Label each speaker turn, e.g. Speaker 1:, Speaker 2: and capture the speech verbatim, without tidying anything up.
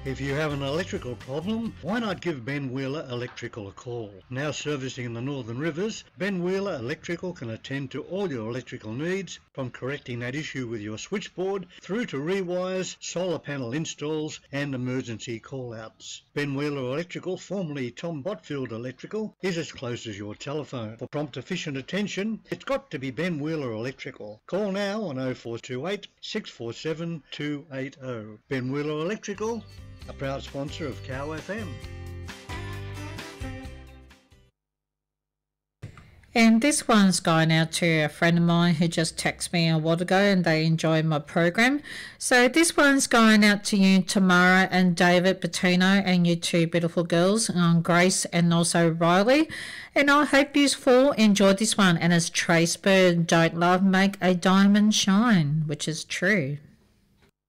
Speaker 1: If you have an electrical problem, why not give Ben Wheeler Electrical a call? Now servicing in the Northern Rivers, Ben Wheeler Electrical can attend to all your electrical needs, from correcting that issue with your switchboard through to rewires, solar panel installs and emergency call-outs. Ben Wheeler Electrical, formerly Tom Botfield Electrical, is as close as your telephone. For prompt efficient attention, it's got to be Ben Wheeler Electrical. Call now on oh four two eight, six four seven, two eight oh. Ben Wheeler Electrical, a proud sponsor of Cow F M.
Speaker 2: And this one's going out to a friend of mine who just texted me a while ago and they enjoyed my program. So this one's going out to you, Tamara and David Patino, and you two beautiful girls, um, Grace and also Riley. And I hope you all enjoyed this one. And as Trace Bird, don't love make a diamond shine, which is true.